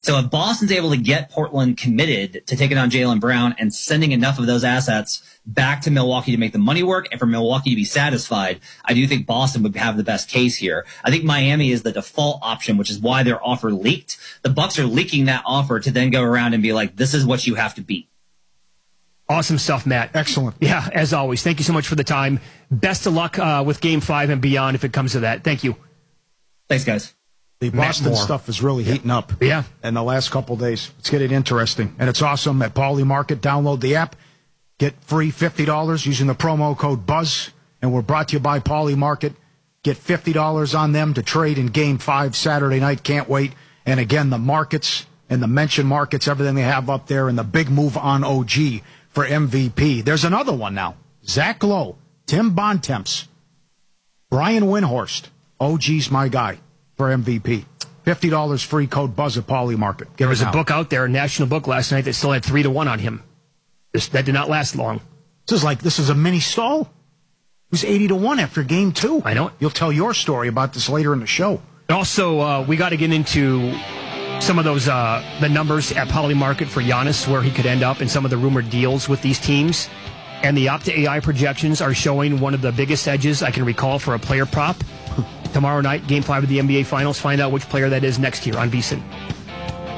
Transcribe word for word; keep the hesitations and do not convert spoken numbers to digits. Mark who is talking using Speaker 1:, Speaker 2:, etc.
Speaker 1: So if Boston's able to get Portland committed to taking on Jaylen Brown and sending enough of those assets back to Milwaukee to make the money work and for Milwaukee to be satisfied, I do think Boston would have the best case here. I think Miami is the default option, which is why their offer leaked. The Bucks are leaking that offer to then go around and be like, this is what you have to beat.
Speaker 2: Awesome stuff, Matt.
Speaker 3: Excellent.
Speaker 2: Yeah, as always. Thank you so much for the time. Best of luck uh, with Game five and beyond if it comes to that. Thank you.
Speaker 1: Thanks, guys.
Speaker 3: The Boston stuff is really
Speaker 2: yeah.
Speaker 3: heating up
Speaker 2: yeah.
Speaker 3: in the last couple of days. It's getting interesting. And it's awesome at Pauly Market. Download the app. Get free fifty dollars using the promo code BUZZ. And we're brought to you by Pauly Market. Get fifty dollars on them to trade in Game five Saturday night. Can't wait. And again, the markets and the mention markets, everything they have up there, and the big move on O G for M V P. There's another one now. Zach Lowe, Tim Bontemps, Brian Windhorst. O G's my guy for M V P. fifty dollars free code BUZZ at Pauly Market. Get
Speaker 2: there was
Speaker 3: it
Speaker 2: a
Speaker 3: now.
Speaker 2: book out there, a national book last night that still had three to one on him. This, that did not last long.
Speaker 3: This is like, this is a mini stall. It was eighty to one after game two.
Speaker 2: I know.
Speaker 3: You'll tell your story about this later in the show.
Speaker 2: Also, uh, we got to get into some of those, uh, the numbers at Pauly Market for Giannis, where he could end up, and some of the rumored deals with these teams. And the Opta A I projections are showing one of the biggest edges I can recall for a player prop. Tomorrow night, Game five of the N B A Finals. Find out which player that is next year on VSiN.